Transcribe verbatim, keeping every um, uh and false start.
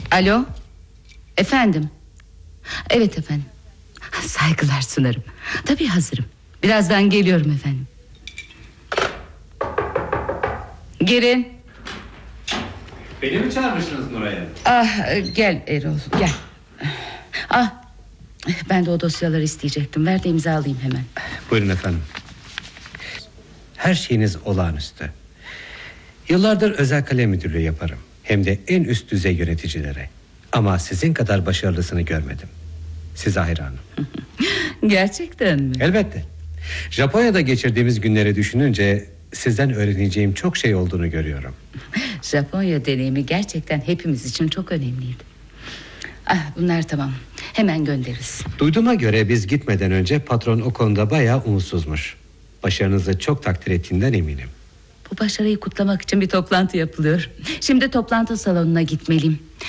Alo. Efendim. Evet efendim. Saygılar sunarım. Tabii hazırım. Birazdan geliyorum efendim. Girin. Beni mi çağırmışsınız Nuray Hanım? Ah, gel Erol gel. Ah, ben de o dosyaları isteyecektim. Ver de imzalayayım hemen. Buyurun efendim. Her şeyiniz olağanüstü. Yıllardır özel kalem müdürlüğü yaparım. Hem de en üst düzey yöneticilere. Ama sizin kadar başarılısını görmedim. Size hayranım. Gerçekten mi? Elbette. Japonya'da geçirdiğimiz günleri düşününce sizden öğreneceğim çok şey olduğunu görüyorum. Japonya deneyimi gerçekten hepimiz için çok önemliydi. Ah, bunlar tamam. Hemen göndeririz. Duyduğuma göre biz gitmeden önce patron o konuda bayağı umutsuzmuş. Başarınızı çok takdir ettiğinden eminim. Bu başarıyı kutlamak için bir toplantı yapılıyor. Şimdi toplantı salonuna gitmeliyim.